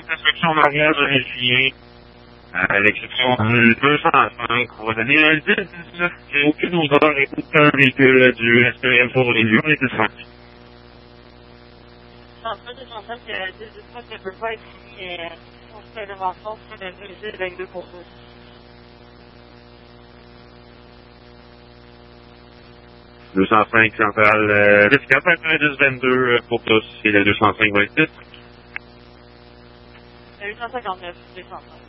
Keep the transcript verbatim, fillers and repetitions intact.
toute la section en arrière de rien. À l'exception du deux cent cinq, on va donner un dix dix-neuf. J'ai aucune odeur et aucun véhicule du S P M pour les lieux, on est descendu. Non, ça, deux cent cinq, dix dix-neuf ne peut pas être mis, euh, on se fait de renfort, c'est de vingt-deux pour cent. deux cent cinq centrale, euh, dix quatre-vingt-dix vingt-deux pour tous, et le deux cent cinq va être dix. huit cent cinquante-neuf, deux cent cinq.